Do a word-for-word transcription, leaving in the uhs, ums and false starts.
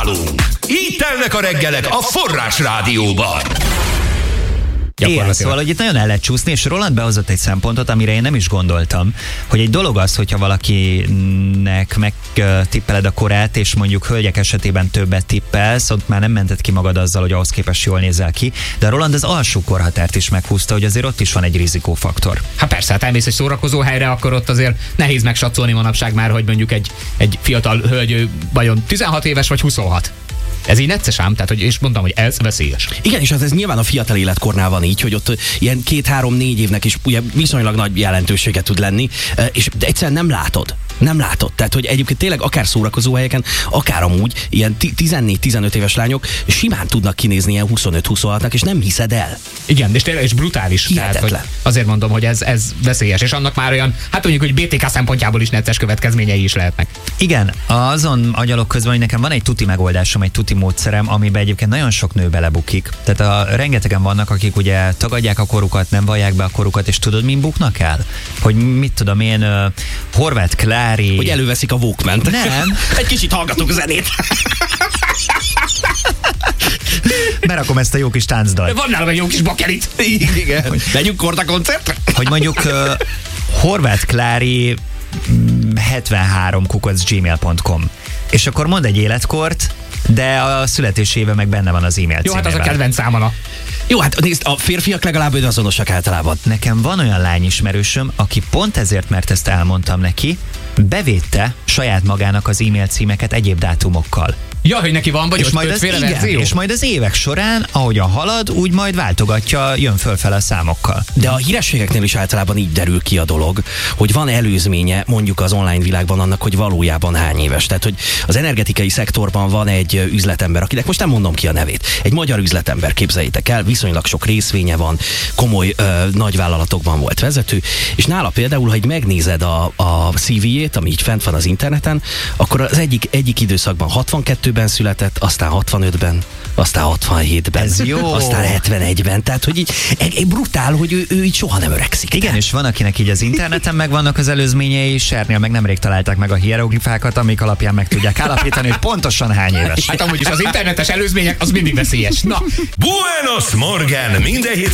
Így telnek a reggelek a Forrás Rádióban. Igen, szóval, hogy itt nagyon el lehet csúszni, és Roland behozott egy szempontot, amire én nem is gondoltam, hogy egy dolog az, hogyha valakinek megtippeled a korát, és mondjuk hölgyek esetében többet tippelsz, ott már nem mented ki magad azzal, hogy ahhoz képest jól nézel ki, de Roland az alsó korhatárt is meghúzta, hogy azért ott is van egy rizikófaktor. Hát persze, hát elmész egy szórakozó helyre, akkor ott azért nehéz megsatszolni manapság már, hogy mondjuk egy, egy fiatal hölgy vajon tizenhat éves vagy huszonhat. Ez így necces ám, tehát, hogy, és mondtam, hogy ez veszélyes. Igen, és az ez nyilván a fiatal életkornál van így, hogy ott ilyen két-három-négy évnek is ugye viszonylag nagy jelentősége tud lenni, és egyszerűen nem látod. Nem látod. Tehát, hogy egyébként tényleg akár szórakozó helyeken, akár amúgy ilyen tizennégy-tizenöt éves lányok simán tudnak kinézni ilyen huszonöt-huszonhatnak, és nem hiszed el. Igen, és tényleg és brutális. Tehát, hogy azért mondom, hogy ez, ez veszélyes, és annak már olyan, hát mondjuk, hogy bé té ká szempontjából is necces következményei is lehetnek. Igen, azon agyalok közben, hogy nekem van egy tuti megoldásom, egy tuti módszerem, amiben egyébként nagyon sok nő belebukik. Tehát a, rengetegen vannak, akik ugye tagadják a korukat, nem vallják be a korukat, és tudod, min buknak el? Hogy mit tudom én, uh, Horváth Klári... Hogy előveszik a Walkman-t. Nem. Egy kicsit hallgatok a zenét. Berakom ezt a jó kis táncdalt. Van nálam egy jó kis bakelit. Igen. Megyünk Korda koncertre? Hogy mondjuk uh, Horváth Klári hetvenhárom kukac gmail pont com. És akkor mond egy életkort, de a születési éve meg benne van az e-mail Jó, címében. hát az a kedvenc számala. Jó, hát nézd, a férfiak legalább önazonosak általában. Nekem van olyan lányismerősöm, aki pont ezért, mert ezt elmondtam neki, bevédte saját magának az e-mail címeket egyéb dátumokkal. Ja, hogy neki van, vagy és ott majd, az, igen, és majd az évek során, ahogyan halad, úgy majd váltogatja, jön fölfele a számokkal. De a hírességeknél is általában így derül ki a dolog, hogy van előzménye mondjuk az online világban annak, hogy valójában hány éves. Tehát, hogy az energetikai szektorban van egy üzletember, akinek most nem mondom ki a nevét. Egy magyar üzletember, képzeljétek el, viszonylag sok részvénye van, komoly ö, nagyvállalatokban volt vezető, és nála például, ha így megnézed a, a cé vé-jét, ami így fent van az interneten, akkor az egyik, egyik időszakban hatvankettőben született, aztán hatvanötben, aztán hatvanhétben, ez jó. Aztán hetvenegyben, tehát hogy így egy brutál, hogy ő, ő így soha nem öregszik. Igen, és van, akinek így az interneten megvannak az előzményei, Sernél meg nemrég találták meg a hieroglifákat, amik alapján meg tudják állapítani, hogy pontosan hány éves. Hát amúgy is az internetes előzmények, az mindig veszélyes. Na. Buenos Morgen, minden hét